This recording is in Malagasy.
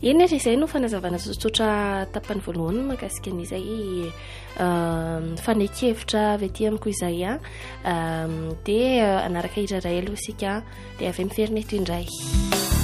eny ary izay no fanazavana tsotsotra tapany voalohany makasika an'izay fanekevitra avy aty amiko izay dia anaraka iraray aloha sika dia avy miferina eto indray.